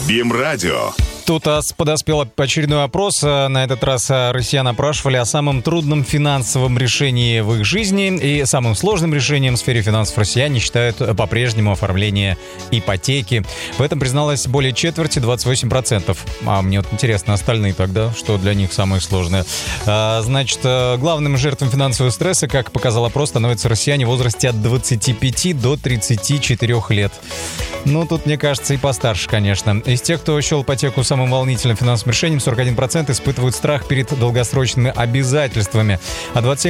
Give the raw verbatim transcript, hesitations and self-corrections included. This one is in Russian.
БИМ-радио. Тут подоспел очередной опрос. На этот раз россиян опрашивали о самом трудном финансовом решении в их жизни. И самым сложным решением в сфере финансов россияне считают по-прежнему оформление ипотеки. В этом призналось более четверти, двадцать восемь процентов. А мне вот интересно, остальные тогда, что для них самое сложное. А, значит, главным жертвам финансового стресса, как показал опрос, становятся россияне в возрасте от двадцати пяти до тридцати четырёх лет. Ну, тут, мне кажется, и постарше, конечно. Из тех, кто счел ипотеку самым волнительным финансовым решением, сорок один процент испытывают страх перед долгосрочными обязательствами, а двадцать семь